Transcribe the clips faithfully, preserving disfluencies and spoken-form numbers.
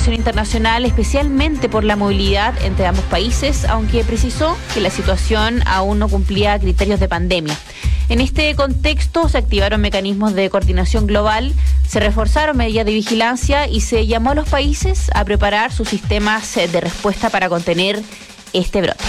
cooperación internacional, especialmente por la movilidad entre ambos países, aunque precisó que la situación aún no cumplía criterios de pandemia. En este contexto se activaron mecanismos de coordinación global, se reforzaron medidas de vigilancia y se llamó a los países a preparar sus sistemas de respuesta para contener este brote.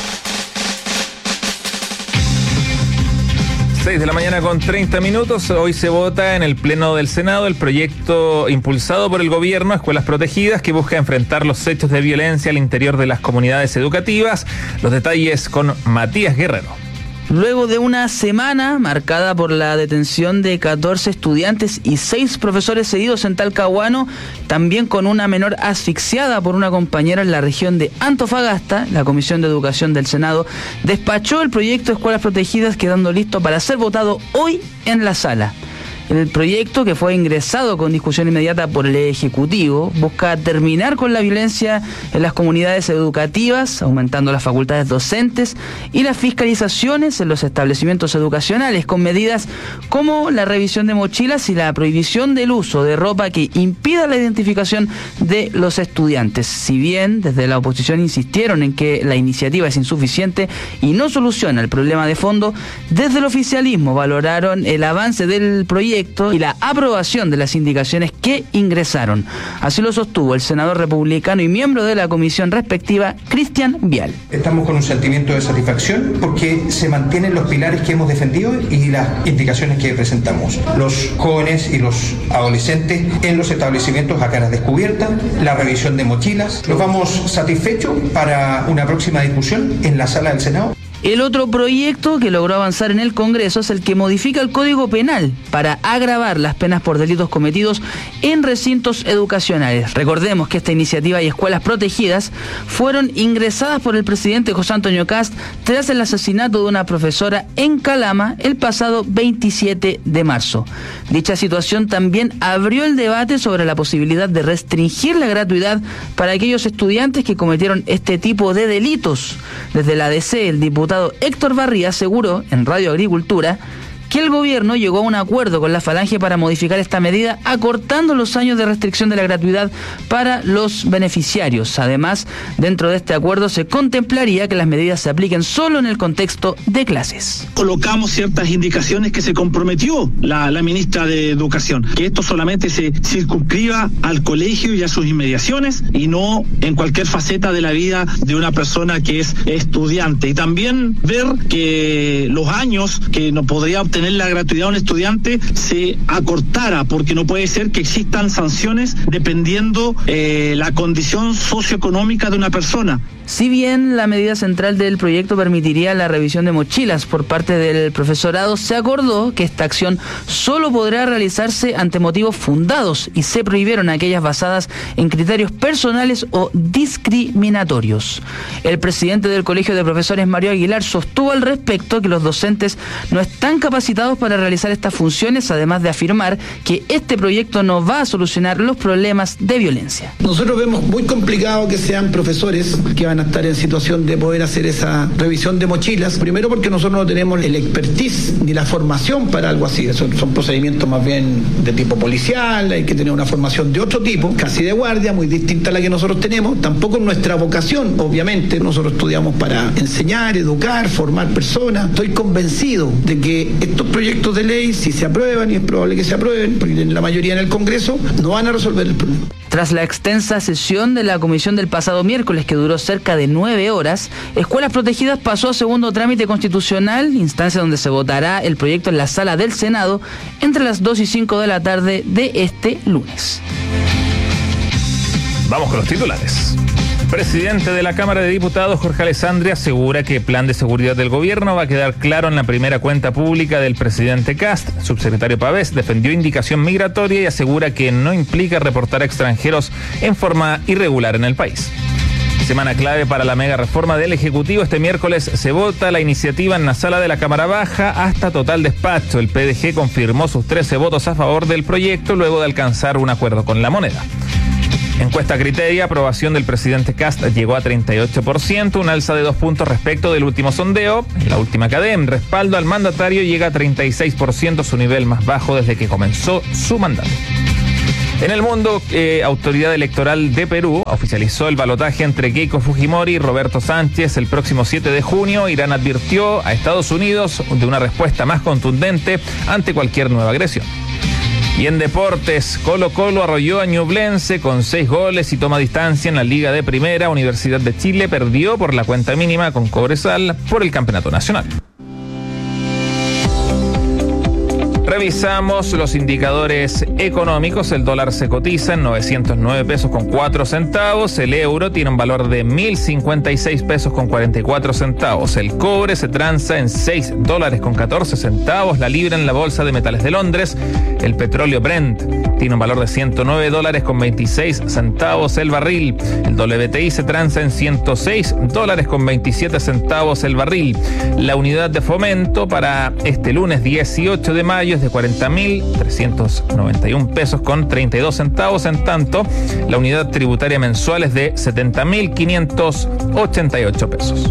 seis de la mañana con treinta minutos. Hoy se vota en el Pleno del Senado el proyecto impulsado por el gobierno Escuelas Protegidas, que busca enfrentar los hechos de violencia al interior de las comunidades educativas. Los detalles con Matías Guerrero. Luego de una semana marcada por la detención de catorce estudiantes y seis profesores heridos en Talcahuano, también con una menor asfixiada por una compañera en la región de Antofagasta, la Comisión de Educación del Senado despachó el proyecto de Escuelas Protegidas, quedando listo para ser votado hoy en la sala. El proyecto, que fue ingresado con discusión inmediata por el Ejecutivo, busca terminar con la violencia en las comunidades educativas, aumentando las facultades docentes y las fiscalizaciones en los establecimientos educacionales, con medidas como la revisión de mochilas y la prohibición del uso de ropa que impida la identificación de los estudiantes. Si bien desde la oposición insistieron en que la iniciativa es insuficiente y no soluciona el problema de fondo, desde el oficialismo valoraron el avance del proyecto y la aprobación de las indicaciones que ingresaron. Así lo sostuvo el senador republicano y miembro de la comisión respectiva, Cristian Vial. Estamos con un sentimiento de satisfacción porque se mantienen los pilares que hemos defendido y las indicaciones que presentamos. Los jóvenes y los adolescentes en los establecimientos a caras descubiertas, la revisión de mochilas. Nos vamos satisfechos para una próxima discusión en la sala del Senado. El otro proyecto que logró avanzar en el Congreso es el que modifica el Código Penal para agravar las penas por delitos cometidos en recintos educacionales. Recordemos que esta iniciativa y Escuelas Protegidas fueron ingresadas por el presidente José Antonio Kast tras el asesinato de una profesora en Calama el pasado veintisiete de marzo. Dicha situación también abrió el debate sobre la posibilidad de restringir la gratuidad para aquellos estudiantes que cometieron este tipo de delitos. Desde la A D C, el diputado Héctor Barría aseguró en Radio Agricultura que el gobierno llegó a un acuerdo con la Falange para modificar esta medida, acortando los años de restricción de la gratuidad para los beneficiarios. Además, dentro de este acuerdo se contemplaría que las medidas se apliquen solo en el contexto de clases. Colocamos ciertas indicaciones que se comprometió la, la ministra de Educación, que esto solamente se circunscriba al colegio y a sus inmediaciones y no en cualquier faceta de la vida de una persona que es estudiante. Y también ver que los años que no podría obtener la gratuidad a un estudiante se acortara, porque no puede ser que existan sanciones dependiendo eh, la condición socioeconómica de una persona. Si bien la medida central del proyecto permitiría la revisión de mochilas por parte del profesorado, se acordó que esta acción solo podrá realizarse ante motivos fundados y se prohibieron aquellas basadas en criterios personales o discriminatorios. El presidente del Colegio de Profesores, Mario Aguilar, sostuvo al respecto que los docentes no están capacitados para realizar estas funciones, además de afirmar que este proyecto no va a solucionar los problemas de violencia. Nosotros vemos muy complicado que sean profesores que van a estar en situación de poder hacer esa revisión de mochilas, primero porque nosotros no tenemos el expertise ni la formación para algo así. Son, son procedimientos más bien de tipo policial, hay que tener una formación de otro tipo, casi de guardia, muy distinta a la que nosotros tenemos. Tampoco nuestra vocación, obviamente, nosotros estudiamos para enseñar, educar, formar personas. Estoy convencido de que estos proyectos de ley, si se aprueban, y es probable que se aprueben, porque tienen la mayoría en el Congreso, no van a resolver el problema. Tras la extensa sesión de la comisión del pasado miércoles, que duró cerca de nueve horas, Escuelas Protegidas pasó a segundo trámite constitucional, instancia donde se votará el proyecto en la sala del Senado entre las dos y cinco de la tarde de este lunes. Vamos con los titulares. Presidente de la Cámara de Diputados, Jorge Alessandri, asegura que el plan de seguridad del gobierno va a quedar claro en la primera cuenta pública del presidente Kast. Subsecretario Pavés defendió indicación migratoria y asegura que no implica reportar a extranjeros en forma irregular en el país. Semana clave para la mega reforma del Ejecutivo. Este miércoles se vota la iniciativa en la sala de la Cámara Baja hasta total despacho. El P D G confirmó sus trece votos a favor del proyecto luego de alcanzar un acuerdo con la moneda. Encuesta Criteria, aprobación del presidente Kast llegó a treinta y ocho por ciento, un alza de dos puntos respecto del último sondeo. En la última Cadem, respaldo al mandatario llega a treinta y seis por ciento, su nivel más bajo desde que comenzó su mandato. En el mundo, eh, Autoridad Electoral de Perú oficializó el balotaje entre Keiko Fujimori y Roberto Sánchez el próximo siete de junio. Irán advirtió a Estados Unidos de una respuesta más contundente ante cualquier nueva agresión. Y en deportes, Colo Colo arrolló a Ñublense con seis goles y toma distancia en la Liga de Primera. Universidad de Chile perdió por la cuenta mínima con Cobresal por el Campeonato Nacional. Revisamos los indicadores económicos. El dólar se cotiza en novecientos nueve pesos con cuatro centavos. El euro tiene un valor de mil cincuenta y seis pesos con cuarenta y cuatro centavos. El cobre se transa en seis dólares con catorce centavos. La libra en la Bolsa de Metales de Londres. El petróleo Brent tiene un valor de ciento nueve dólares con veintiséis centavos el barril. El W T I se transa en ciento seis dólares con veintisiete centavos el barril. La unidad de fomento para este lunes dieciocho de mayo es de cuarenta mil trescientos noventa y un pesos con treinta y dos centavos. En tanto, la unidad tributaria mensual es de setenta mil quinientos ochenta y ocho pesos.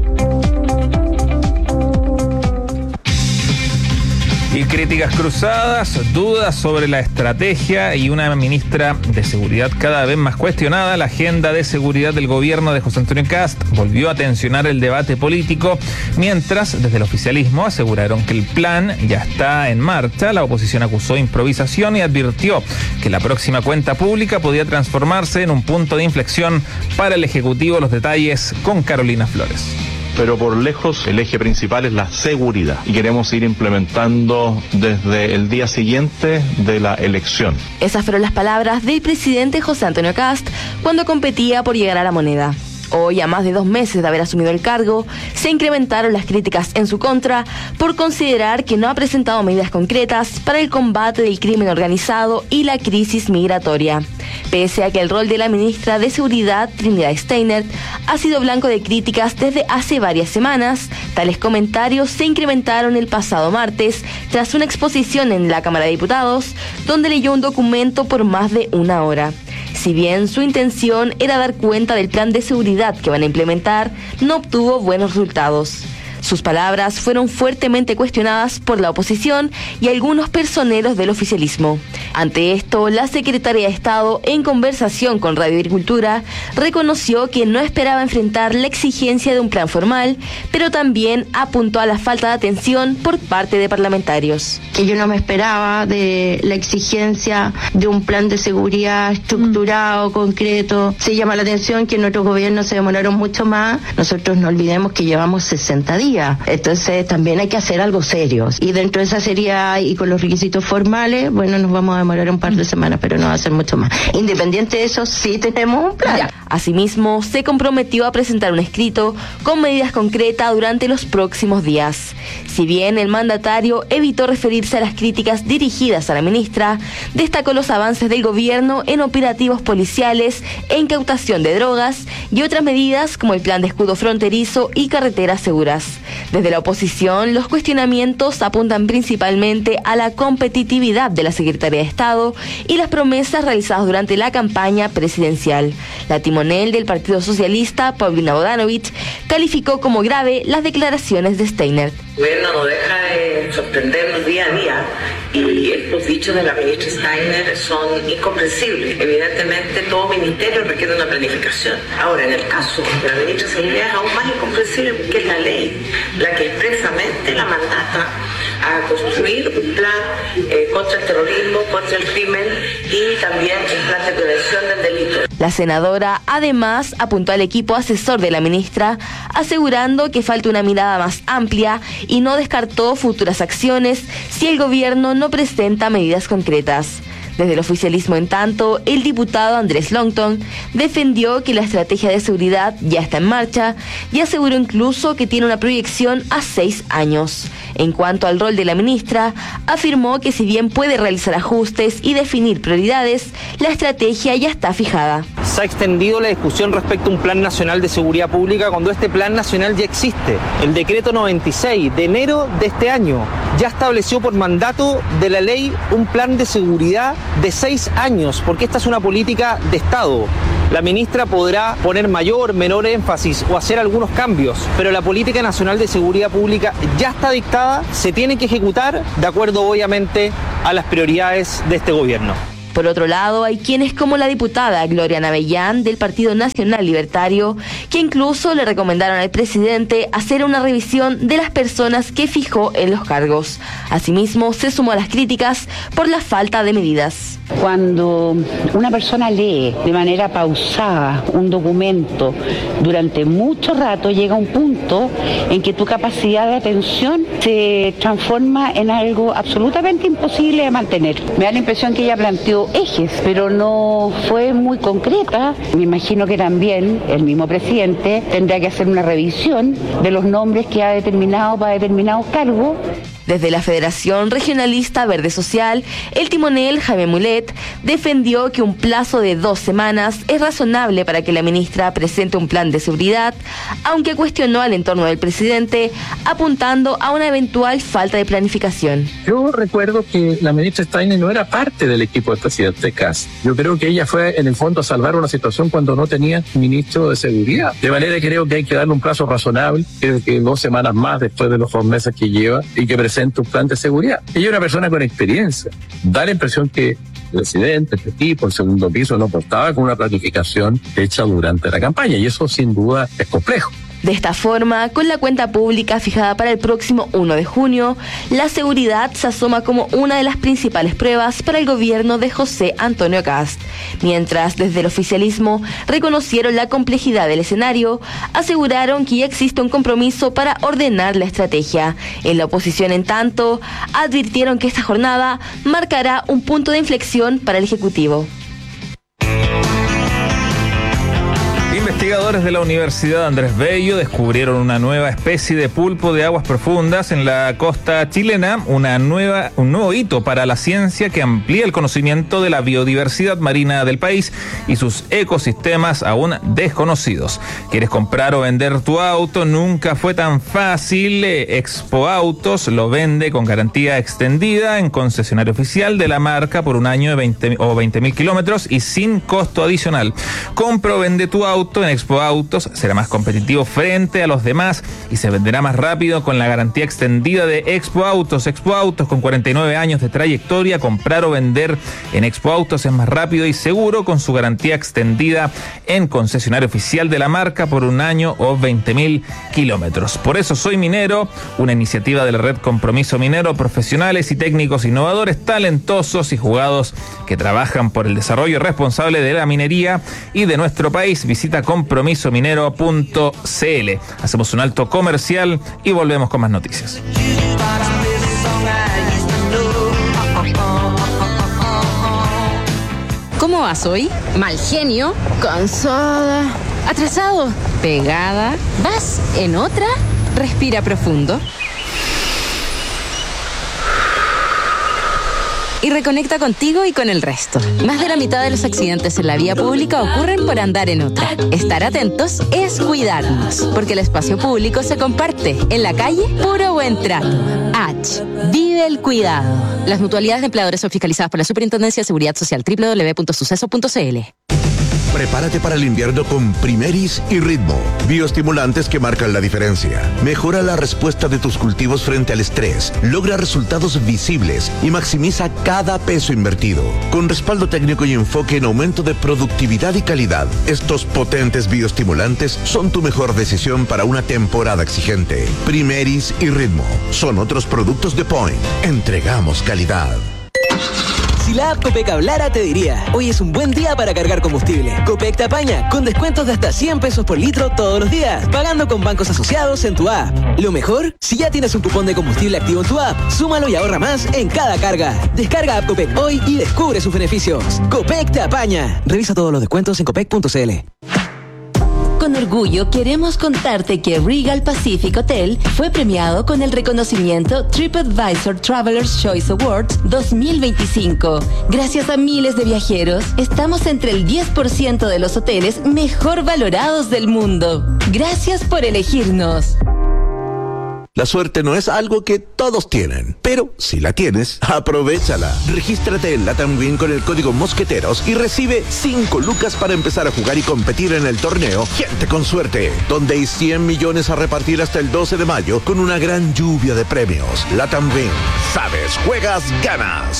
Y críticas cruzadas, dudas sobre la estrategia y una ministra de Seguridad cada vez más cuestionada. La agenda de seguridad del gobierno de José Antonio Kast volvió a tensionar el debate político, mientras desde el oficialismo aseguraron que el plan ya está en marcha. La oposición acusó improvisación y advirtió que la próxima cuenta pública podía transformarse en un punto de inflexión para el Ejecutivo. Los detalles con Carolina Flores. Pero por lejos el eje principal es la seguridad y queremos ir implementando desde el día siguiente de la elección. Esas fueron las palabras del presidente José Antonio Kast cuando competía por llegar a la moneda. Hoy, a más de dos meses de haber asumido el cargo, se incrementaron las críticas en su contra por considerar que no ha presentado medidas concretas para el combate del crimen organizado y la crisis migratoria. Pese a que el rol de la ministra de Seguridad, Trinidad Steiner, ha sido blanco de críticas desde hace varias semanas, tales comentarios se incrementaron el pasado martes tras una exposición en la Cámara de Diputados, donde leyó un documento por más de una hora. Si bien su intención era dar cuenta del plan de seguridad que van a implementar, no obtuvo buenos resultados. Sus palabras fueron fuertemente cuestionadas por la oposición y algunos personeros del oficialismo. Ante esto, la secretaria de Estado, en conversación con Radio Agricultura, reconoció que no esperaba enfrentar la exigencia de un plan formal, pero también apuntó a la falta de atención por parte de parlamentarios. Que yo no me esperaba de la exigencia de un plan de seguridad estructurado, mm. concreto. Se llama la atención que nuestros gobiernos se demoraron mucho más. Nosotros no olvidemos que llevamos sesenta días. Entonces también hay que hacer algo serio. Y dentro de esa seriedad y con los requisitos formales, bueno, nos vamos a demorar un par de semanas, pero no va a ser mucho más. Independiente de eso, sí tenemos un plan. Asimismo, se comprometió a presentar un escrito con medidas concretas durante los próximos días. Si bien el mandatario evitó referirse a las críticas dirigidas a la ministra, destacó los avances del gobierno en operativos policiales e incautación de drogas y otras medidas como el plan de escudo fronterizo y carreteras seguras. Desde la oposición, los cuestionamientos apuntan principalmente a la competitividad de la Secretaría de Estado y las promesas realizadas durante la campaña presidencial. La timonel del Partido Socialista, Paulina Bodanovich, calificó como grave las declaraciones de Steiner. El gobierno no deja de sorprendernos día a día y estos dichos de la ministra Steiner son incomprensibles. Evidentemente todo ministerio requiere una planificación. Ahora, en el caso de la ministra de Seguridad es aún más incomprensible porque es la ley la que expresamente la mandata a construir un plan eh, contra el terrorismo, contra el crimen y también un plan de prevención del delito. La senadora además apuntó al equipo asesor de la ministra, asegurando que falta una mirada más amplia y no descartó futuras acciones si el gobierno no presenta medidas concretas. Desde el oficialismo, en tanto, el diputado Andrés Longton defendió que la estrategia de seguridad ya está en marcha y aseguró incluso que tiene una proyección a seis años. En cuanto al rol de la ministra, afirmó que si bien puede realizar ajustes y definir prioridades, la estrategia ya está fijada. Se ha extendido la discusión respecto a un plan nacional de seguridad pública cuando este plan nacional ya existe. El decreto noventa y seis de enero de este año ya estableció por mandato de la ley un plan de seguridad de seis años, porque esta es una política de Estado. La ministra podrá poner mayor, menor énfasis o hacer algunos cambios, pero la política nacional de seguridad pública ya está dictada, se tiene que ejecutar de acuerdo obviamente a las prioridades de este gobierno. Por otro lado, hay quienes como la diputada Gloria Navellán del Partido Nacional Libertario, que incluso le recomendaron al presidente hacer una revisión de las personas que fijó en los cargos. Asimismo, se sumó a las críticas por la falta de medidas. Cuando una persona lee de manera pausada un documento durante mucho rato, llega un punto en que tu capacidad de atención se transforma en algo absolutamente imposible de mantener. Me da la impresión que ella planteó ejes, pero no fue muy concreta. Me imagino que también el mismo presidente tendrá que hacer una revisión de los nombres que ha determinado para determinados cargos. Desde la Federación Regionalista Verde Social, el timonel Jaime Mulet defendió que un plazo de dos semanas es razonable para que la ministra presente un plan de seguridad, aunque cuestionó al entorno del presidente, apuntando a una eventual falta de planificación. Yo recuerdo que la ministra Steiner no era parte del equipo del presidente Kast. Yo creo que ella fue, en el fondo, a salvar una situación cuando no tenía ministro de seguridad. De manera que creo que hay que darle un plazo razonable, que, que dos semanas más después de los dos meses que lleva, y que presente un plan de seguridad. Ella es una persona con experiencia. Da la impresión que el presidente, el equipo, el segundo piso no contaba con una planificación hecha durante la campaña, y eso sin duda es complejo. De esta forma, con la cuenta pública fijada para el próximo primero de junio, la seguridad se asoma como una de las principales pruebas para el gobierno de José Antonio Kast. Mientras desde el oficialismo reconocieron la complejidad del escenario, aseguraron que ya existe un compromiso para ordenar la estrategia. En la oposición, en tanto, advirtieron que esta jornada marcará un punto de inflexión para el Ejecutivo. Investigadores de la Universidad Andrés Bello descubrieron una nueva especie de pulpo de aguas profundas en la costa chilena, una nueva, un nuevo hito para la ciencia que amplía el conocimiento de la biodiversidad marina del país y sus ecosistemas aún desconocidos. ¿Quieres comprar o vender tu auto? Nunca fue tan fácil. Expo Autos lo vende con garantía extendida en concesionario oficial de la marca por un año de veinte o veinte mil kilómetros y sin costo adicional. Compra o vende tu auto en Expo Autos, será más competitivo frente a los demás y se venderá más rápido con la garantía extendida de Expo Autos. Expo Autos, con cuarenta y nueve años de trayectoria, comprar o vender en Expo Autos es más rápido y seguro con su garantía extendida en concesionario oficial de la marca por un año o veinte mil kilómetros. Por eso soy minero, una iniciativa de la red Compromiso Minero, profesionales y técnicos innovadores, talentosos y jugados que trabajan por el desarrollo responsable de la minería y de nuestro país. Visita compromiso minero punto c l. Hacemos un alto comercial y volvemos con más noticias. ¿Cómo vas hoy? Mal genio, cansada, atrasado, pegada. ¿Vas en otra? Respira profundo. Y reconecta contigo y con el resto. Más de la mitad de los accidentes en la vía pública ocurren por andar en otra. Estar atentos es cuidarnos, porque el espacio público se comparte. En la calle, puro buen trato. H. Vive el cuidado. Las mutualidades de empleadores son fiscalizadas por la Superintendencia de Seguridad Social. doble u doble u doble u punto suceso punto c l. Prepárate para el invierno con Primeris y Ritmo, bioestimulantes que marcan la diferencia. Mejora la respuesta de tus cultivos frente al estrés, logra resultados visibles y maximiza cada peso invertido. Con respaldo técnico y enfoque en aumento de productividad y calidad, estos potentes bioestimulantes son tu mejor decisión para una temporada exigente. Primeris y Ritmo son otros productos de Point. Entregamos calidad. Si la app Copec hablara, te diría: hoy es un buen día para cargar combustible. Copec te apaña, con descuentos de hasta cien pesos por litro todos los días, pagando con bancos asociados en tu app. Lo mejor, si ya tienes un cupón de combustible activo en tu app, súmalo y ahorra más en cada carga. Descarga app Copec hoy y descubre sus beneficios. Copec te apaña. Revisa todos los descuentos en copec punto c l. Con orgullo queremos contarte que Regal Pacific Hotel fue premiado con el reconocimiento TripAdvisor Traveler's Choice Awards dos mil veinticinco. Gracias a miles de viajeros, estamos entre el diez por ciento de los hoteles mejor valorados del mundo. Gracias por elegirnos. La suerte no es algo que todos tienen, pero si la tienes, aprovéchala. Regístrate en Latam Win con el código Mosqueteros y recibe cinco lucas para empezar a jugar y competir en el torneo Gente con Suerte, donde hay cien millones a repartir hasta el doce de mayo con una gran lluvia de premios. Latam Win. Sabes, juegas, ganas.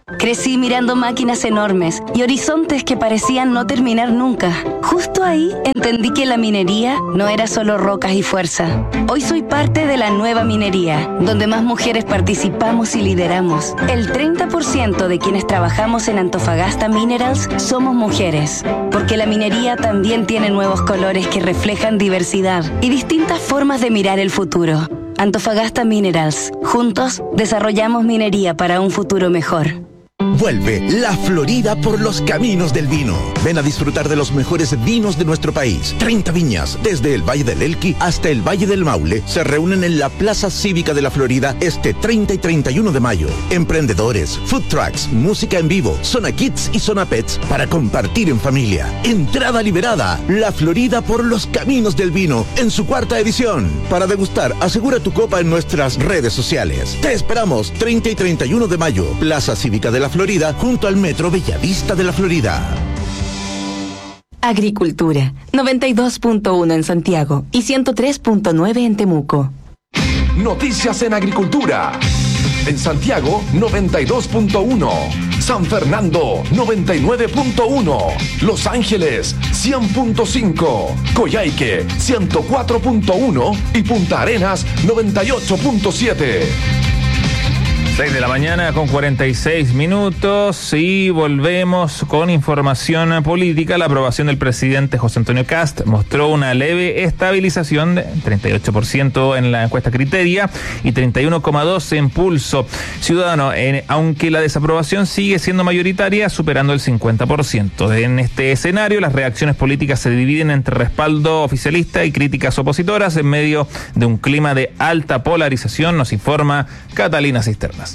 Crecí mirando máquinas enormes y horizontes que parecían no terminar nunca. Justo ahí entendí que la minería no era solo rocas y fuerza. Hoy soy parte de la nueva minería, donde más mujeres participamos y lideramos. El treinta por ciento de quienes trabajamos en Antofagasta Minerals somos mujeres, porque la minería también tiene nuevos colores que reflejan diversidad y distintas formas de mirar el futuro. Antofagasta Minerals. Juntos desarrollamos minería para un futuro mejor. Vuelve La Florida por los caminos del vino. Ven a disfrutar de los mejores vinos de nuestro país. treinta viñas, desde el Valle del Elqui hasta el Valle del Maule, se reúnen en la Plaza Cívica de La Florida este treinta y treinta y uno de mayo. Emprendedores, food trucks, música en vivo, zona kids y zona pets para compartir en familia. Entrada liberada. La Florida por los caminos del vino en su cuarta edición. Para degustar, asegura tu copa en nuestras redes sociales. Te esperamos treinta y treinta y uno de mayo, Plaza Cívica de La Florida, junto al Metro Bellavista de La Florida. Agricultura, noventa y dos punto uno en Santiago y ciento tres punto nueve en Temuco. Noticias en agricultura. En Santiago, noventa y dos punto uno. San Fernando, noventa y nueve punto uno. Los Ángeles, cien punto cinco. Coyhaique, ciento cuatro punto uno. Y Punta Arenas, noventa y ocho punto siete. seis de la mañana con cuarenta y seis minutos y volvemos con información política. La aprobación del presidente José Antonio Kast mostró una leve estabilización de treinta y ocho por ciento en la encuesta Criteria y treinta y uno coma dos por ciento en Pulso Ciudadano, en, aunque la desaprobación sigue siendo mayoritaria, superando el cincuenta por ciento. En este escenario, las reacciones políticas se dividen entre respaldo oficialista y críticas opositoras en medio de un clima de alta polarización, nos informa Catalina Cisterna.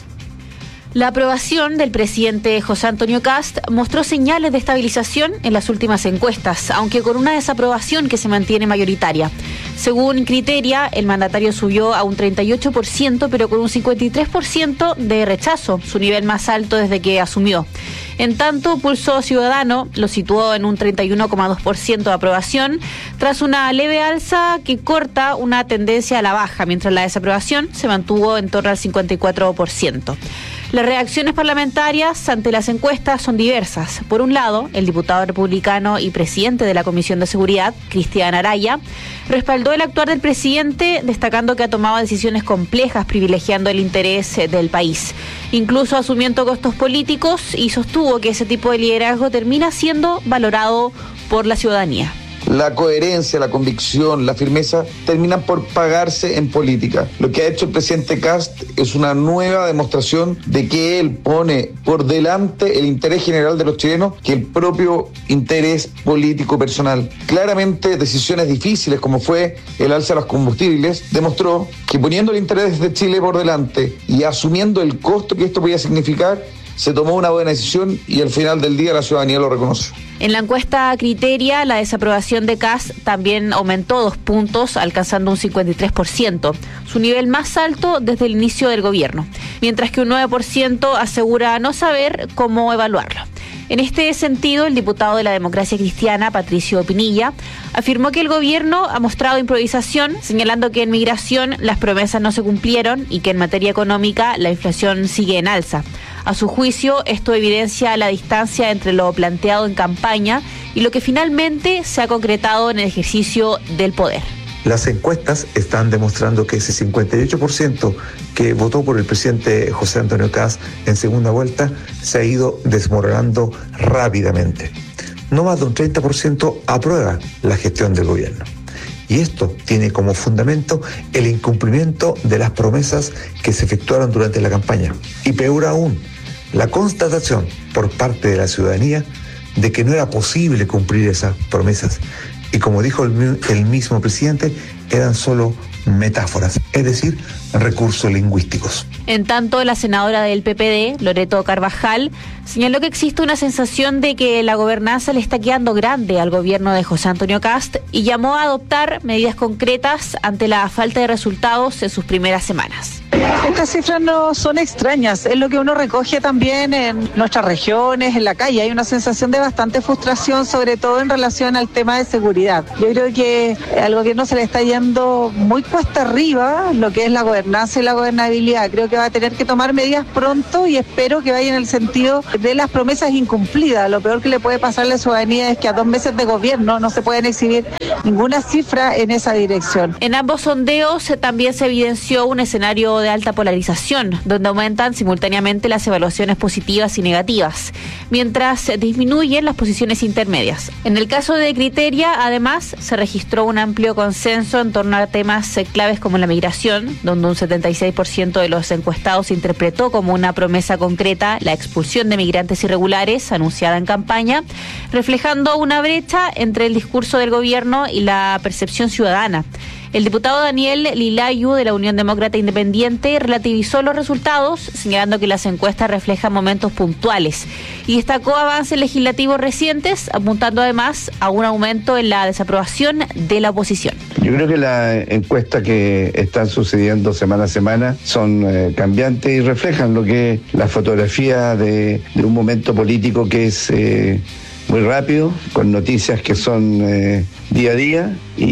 La aprobación del presidente José Antonio Kast mostró señales de estabilización en las últimas encuestas, aunque con una desaprobación que se mantiene mayoritaria. Según Criteria, el mandatario subió a un treinta y ocho por ciento, pero con un cincuenta y tres por ciento de rechazo, su nivel más alto desde que asumió. En tanto, Pulso Ciudadano lo situó en un treinta y uno coma dos por ciento de aprobación, tras una leve alza que corta una tendencia a la baja, mientras la desaprobación se mantuvo en torno al cincuenta y cuatro por ciento. Las reacciones parlamentarias ante las encuestas son diversas. Por un lado, el diputado republicano y presidente de la Comisión de Seguridad, Cristian Araya, respaldó el actuar del presidente, destacando que ha tomado decisiones complejas privilegiando el interés del país. Incluso asumiendo costos políticos, y sostuvo que ese tipo de liderazgo termina siendo valorado por la ciudadanía. La coherencia, la convicción, la firmeza terminan por pagarse en política. Lo que ha hecho el presidente Kast es una nueva demostración de que él pone por delante el interés general de los chilenos que el propio interés político personal. Claramente, decisiones difíciles como fue el alza de los combustibles demostró que poniendo el interés de Chile por delante y asumiendo el costo que esto podía significar, se tomó una buena decisión y al final del día la ciudadanía lo reconoce. En la encuesta Criteria, la desaprobación de Kast también aumentó dos puntos, alcanzando un cincuenta y tres por ciento, su nivel más alto desde el inicio del gobierno, mientras que un nueve por ciento asegura no saber cómo evaluarlo. En este sentido, el diputado de la Democracia Cristiana, Patricio Pinilla, afirmó que el gobierno ha mostrado improvisación, señalando que en migración las promesas no se cumplieron y que en materia económica la inflación sigue en alza. A su juicio, esto evidencia la distancia entre lo planteado en campaña y lo que finalmente se ha concretado en el ejercicio del poder. Las encuestas están demostrando que ese cincuenta y ocho por ciento que votó por el presidente José Antonio Kast en segunda vuelta se ha ido desmoronando rápidamente. No más de un treinta por ciento aprueba la gestión del gobierno. Y esto tiene como fundamento el incumplimiento de las promesas que se efectuaron durante la campaña. Y peor aún, la constatación por parte de la ciudadanía de que no era posible cumplir esas promesas. Y como dijo el, el mismo presidente, eran solo metáforas, es decir, recursos lingüísticos. En tanto, la senadora del P P D, Loreto Carvajal, señaló que existe una sensación de que la gobernanza le está quedando grande al gobierno de José Antonio Kast y llamó a adoptar medidas concretas ante la falta de resultados en sus primeras semanas. Estas cifras no son extrañas, es lo que uno recoge también en nuestras regiones, en la calle. Hay una sensación de bastante frustración, sobre todo en relación al tema de seguridad. Yo creo que al gobierno se le está yendo muy cuesta arriba lo que es la gobernanza y la gobernabilidad. Creo que va a tener que tomar medidas pronto y espero que vaya en el sentido de las promesas incumplidas. Lo peor que le puede pasar a la ciudadanía es que a dos meses de gobierno no se pueden exhibir ninguna cifra en esa dirección. En ambos sondeos también se evidenció un escenario de alta polarización, donde aumentan simultáneamente las evaluaciones positivas y negativas, mientras disminuyen las posiciones intermedias. En el caso de Criteria, además, se registró un amplio consenso en torno a temas claves como la migración, donde un setenta y seis por ciento de los encuestados interpretó como una promesa concreta la expulsión de migrantes irregulares anunciada en campaña, reflejando una brecha entre el discurso del gobierno y la percepción ciudadana. El diputado Daniel Lilayu de la Unión Demócrata Independiente relativizó los resultados, señalando que las encuestas reflejan momentos puntuales y destacó avances legislativos recientes, apuntando además a un aumento en la desaprobación de la oposición. Yo creo que las encuestas que están sucediendo semana a semana son eh, cambiantes y reflejan lo que es la fotografía de, de un momento político que es eh, muy rápido, con noticias que son eh, día a día,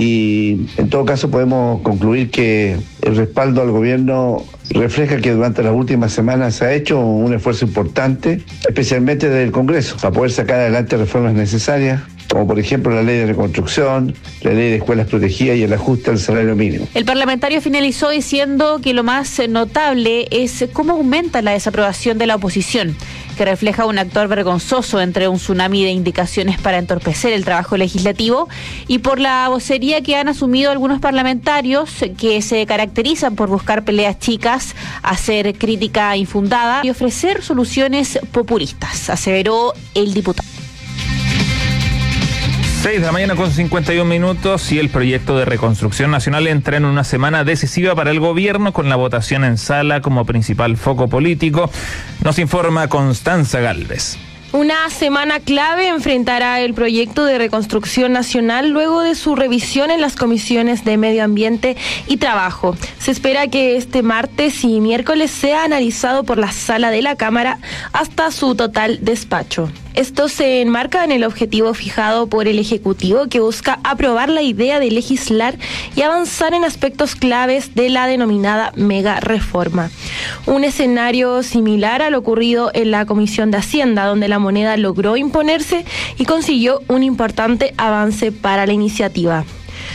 y en todo caso podemos concluir que el respaldo al gobierno refleja que durante las últimas semanas se ha hecho un esfuerzo importante, especialmente desde el Congreso, para poder sacar adelante reformas necesarias, como por ejemplo la ley de reconstrucción, la ley de escuelas protegidas y el ajuste al salario mínimo. El parlamentario finalizó diciendo que lo más notable es cómo aumenta la desaprobación de la oposición, que refleja un actor vergonzoso entre un tsunami de indicaciones para entorpecer el trabajo legislativo y por la vocería que han asumido algunos parlamentarios que se caracterizan por buscar peleas chicas, hacer crítica infundada y ofrecer soluciones populistas, aseveró el diputado. seis de la mañana con cincuenta y un minutos y el proyecto de reconstrucción nacional entra en una semana decisiva para el gobierno con la votación en sala como principal foco político. Nos informa Constanza Galvez. Una semana clave enfrentará el proyecto de reconstrucción nacional luego de su revisión en las comisiones de Medio Ambiente y Trabajo. Se espera que este martes y miércoles sea analizado por la sala de la Cámara hasta su total despacho. Esto se enmarca en el objetivo fijado por el Ejecutivo, que busca aprobar la idea de legislar y avanzar en aspectos claves de la denominada mega reforma. Un escenario similar a lo ocurrido en la Comisión de Hacienda, donde la moneda logró imponerse y consiguió un importante avance para la iniciativa.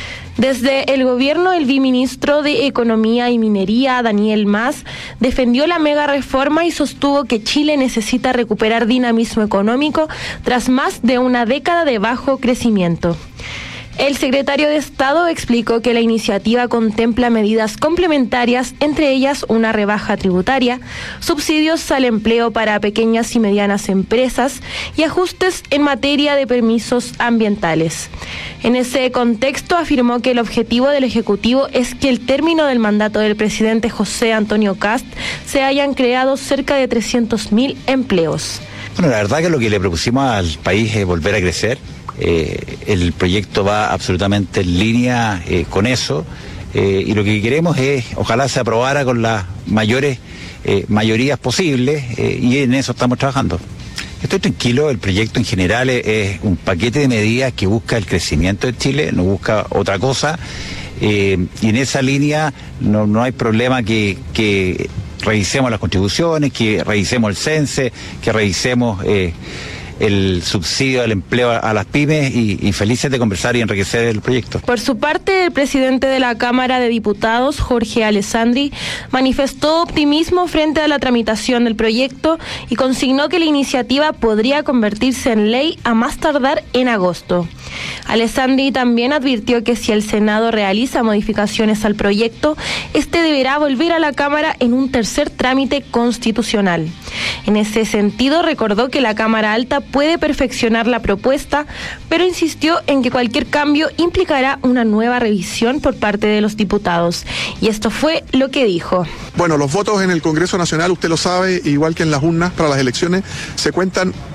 Desde el gobierno, el viceministro de Economía y Minería, Daniel Mas, defendió la mega reforma y sostuvo que Chile necesita recuperar dinamismo económico tras más de una década de bajo crecimiento. El secretario de Estado explicó que la iniciativa contempla medidas complementarias, entre ellas una rebaja tributaria, subsidios al empleo para pequeñas y medianas empresas y ajustes en materia de permisos ambientales. En ese contexto, afirmó que el objetivo del Ejecutivo es que el término del mandato del presidente José Antonio Kast se hayan creado cerca de trescientos mil empleos. Bueno, la verdad que lo que le propusimos al país es volver a crecer. Eh, el proyecto va absolutamente en línea eh, con eso eh, y lo que queremos es, ojalá se aprobara con las mayores eh, mayorías posibles eh, y en eso estamos trabajando. Estoy tranquilo, el proyecto en general es, es un paquete de medidas que busca el crecimiento de Chile, no busca otra cosa eh, y en esa línea no, no hay problema que, que revisemos las contribuciones, que revisemos el CENSE, que revisemos Eh, el subsidio al empleo a las pymes y, y felices de conversar y enriquecer el proyecto. Por su parte, el presidente de la Cámara de Diputados, Jorge Alessandri, manifestó optimismo frente a la tramitación del proyecto y consignó que la iniciativa podría convertirse en ley a más tardar en agosto. Alessandri también advirtió que si el Senado realiza modificaciones al proyecto, este deberá volver a la Cámara en un tercer trámite constitucional. En ese sentido, recordó que la Cámara Alta puede perfeccionar la propuesta, pero insistió en que cualquier cambio implicará una nueva revisión por parte de los diputados. Y esto fue lo que dijo. Bueno, los votos en el Congreso Nacional, usted lo sabe, igual que en las urnas para las elecciones, se cuentan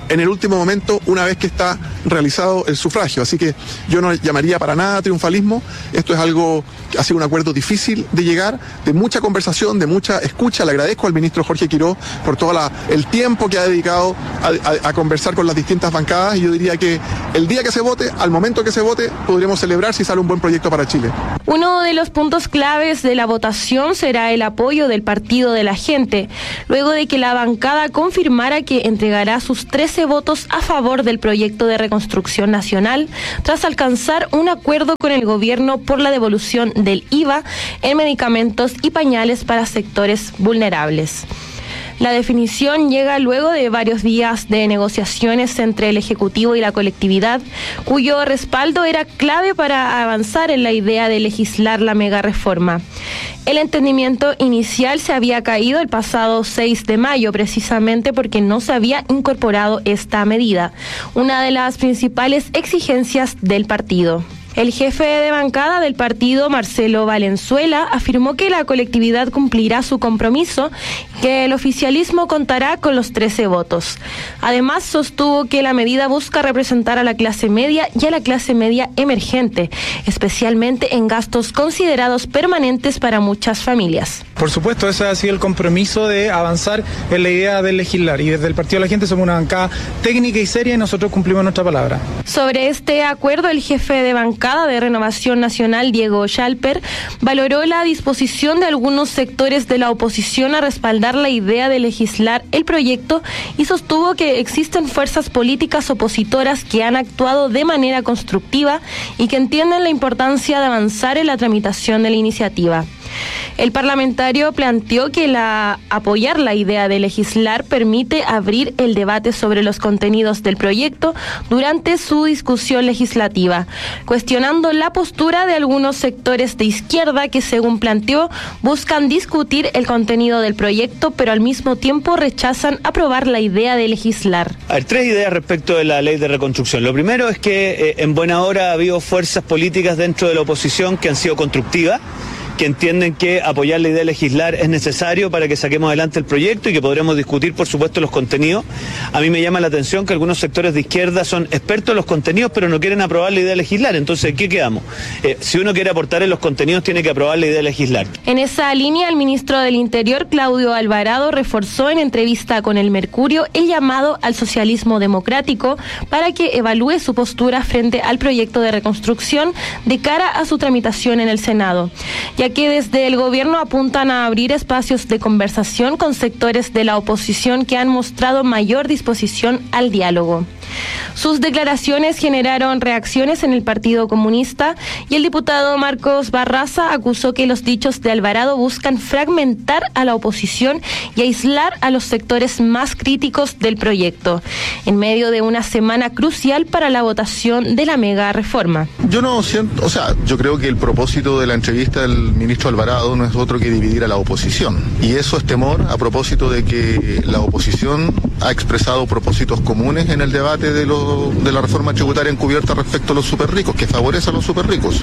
en el último momento una vez que está realizado el sufragio. Así que yo no llamaría para nada triunfalismo. Esto es algo que ha sido un acuerdo difícil de llegar, de mucha conversación, de mucha escucha. Le agradezco al ministro Jorge Quirós por todo la, el tiempo que ha dedicado a, a, a conversar con las distintas bancadas, y yo diría que el día que se vote, al momento que se vote, podremos celebrar si sale un buen proyecto para Chile. Uno de los puntos claves de la votación será el apoyo del Partido de la Gente, luego de que la bancada confirmara que entregará sus trece votos a favor del proyecto de reconstrucción nacional, tras alcanzar un acuerdo con el gobierno por la devolución del I V A en medicamentos y pañales para sectores vulnerables. La definición llega luego de varios días de negociaciones entre el Ejecutivo y la colectividad, cuyo respaldo era clave para avanzar en la idea de legislar la mega reforma. El entendimiento inicial se había caído el pasado seis de mayo, precisamente porque no se había incorporado esta medida, una de las principales exigencias del partido. El jefe de bancada del partido, Marcelo Valenzuela, afirmó que la colectividad cumplirá su compromiso y que el oficialismo contará con los trece votos. Además, sostuvo que la medida busca representar a la clase media y a la clase media emergente, especialmente en gastos considerados permanentes para muchas familias. Por supuesto, ese ha sido el compromiso de avanzar en la idea de legislar, y desde el Partido de la Gente somos una bancada técnica y seria y nosotros cumplimos nuestra palabra. Sobre este acuerdo, el jefe de bancada de Renovación Nacional, Diego Schalper, valoró la disposición de algunos sectores de la oposición a respaldar la idea de legislar el proyecto y sostuvo que existen fuerzas políticas opositoras que han actuado de manera constructiva y que entienden la importancia de avanzar en la tramitación de la iniciativa. El parlamentario planteó que la, apoyar la idea de legislar permite abrir el debate sobre los contenidos del proyecto durante su discusión legislativa, cuestionando la postura de algunos sectores de izquierda que, según planteó, buscan discutir el contenido del proyecto, pero al mismo tiempo rechazan aprobar la idea de legislar. Hay tres ideas respecto de la ley de reconstrucción. Lo primero es que eh, en buena hora ha habido fuerzas políticas dentro de la oposición que han sido constructivas, que entienden que apoyar la idea de legislar es necesario para que saquemos adelante el proyecto y que podremos discutir, por supuesto, los contenidos. A mí me llama la atención que algunos sectores de izquierda son expertos en los contenidos, pero no quieren aprobar la idea de legislar. Entonces, ¿qué quedamos? Eh, si uno quiere aportar en los contenidos, tiene que aprobar la idea de legislar. En esa línea, el ministro del Interior, Claudio Alvarado, reforzó en entrevista con El Mercurio el llamado al socialismo democrático para que evalúe su postura frente al proyecto de reconstrucción de cara a su tramitación en el Senado, ya que desde el gobierno apuntan a abrir espacios de conversación con sectores de la oposición que han mostrado mayor disposición al diálogo. Sus declaraciones generaron reacciones en el Partido Comunista y el diputado Marcos Barraza acusó que los dichos de Alvarado buscan fragmentar a la oposición y aislar a los sectores más críticos del proyecto, en medio de una semana crucial para la votación de la mega reforma. Yo no siento, o sea, yo creo que el propósito de la entrevista del ministro Alvarado no es otro que dividir a la oposición. Y eso es temor a propósito de que la oposición ha expresado propósitos comunes en el debate de, lo, de la reforma tributaria encubierta respecto a los superricos, que favorece a los superricos.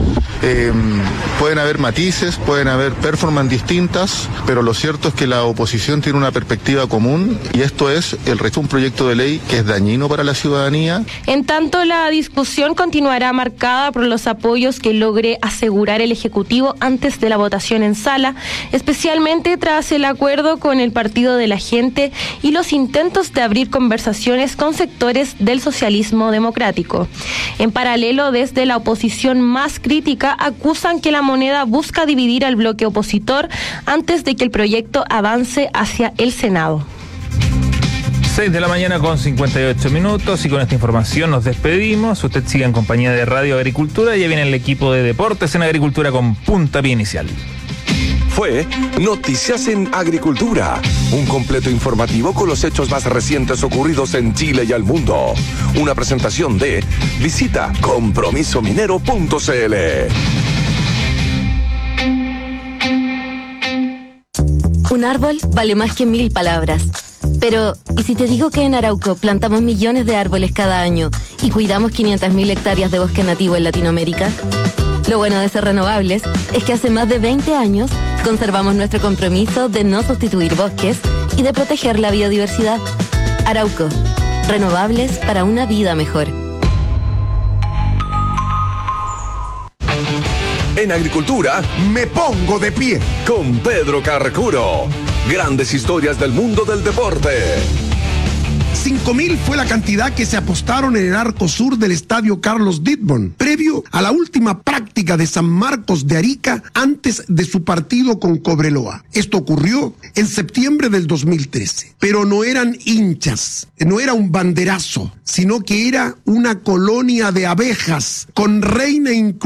Eh, pueden haber matices, pueden haber performances distintas, pero lo cierto es que la oposición tiene una perspectiva común y esto es el resto de un proyecto de ley que es dañino para la ciudadanía. En tanto, la discusión continuará marcada por los apoyos que logre asegurar el Ejecutivo antes de la votación en sala, especialmente tras el acuerdo con el Partido de la Gente y los intentos de abrir conversaciones con sectores del socialismo democrático. En paralelo, desde la oposición más crítica acusan que la moneda busca dividir al bloque opositor antes de que el proyecto avance hacia el Senado. seis de la mañana con cincuenta y ocho minutos y con esta información nos despedimos. Usted sigue en compañía de Radio Agricultura y ya viene el equipo de deportes en Agricultura con puntapié inicial. Fue Noticias en Agricultura, un completo informativo con los hechos más recientes ocurridos en Chile y al mundo. Una presentación de visita compromiso minero punto c l. Un árbol vale más que mil palabras. Pero, ¿y si te digo que en Arauco plantamos millones de árboles cada año y cuidamos quinientas mil hectáreas de bosque nativo en Latinoamérica? Lo bueno de ser renovables es que hace más de veinte años conservamos nuestro compromiso de no sustituir bosques y de proteger la biodiversidad. Arauco, Renovables para una vida mejor. En agricultura me pongo de pie con Pedro Carcuro. Grandes historias del mundo del deporte. cinco mil fue la cantidad que se apostaron en el arco sur del estadio Carlos Dittborn, previo a la última práctica de San Marcos de Arica antes de su partido con Cobreloa. Esto ocurrió en septiembre del dos mil trece. Pero no eran hinchas, no era un banderazo, sino que era una colonia de abejas con reina incluida